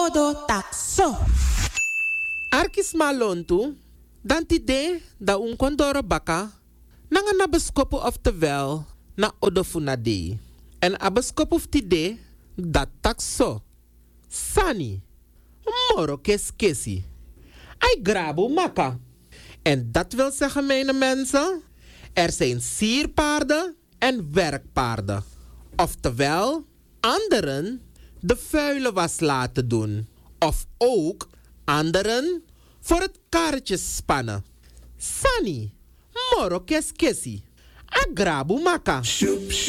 Odo takso. Arkis malontu, dan tide da un kondoro baka, nanga na beskopu oftewel na odofunade. En a beskopu of tide, dat takso. Sani, moro kesi. Ai grabu maka. En dat wil zeggen, mijn mensen, er zijn sierpaarden en werkpaarden. Oftewel, anderen de vuile was laten doen. Of ook anderen voor het karretje spannen. Sani, moro kesi. Agrabu maka.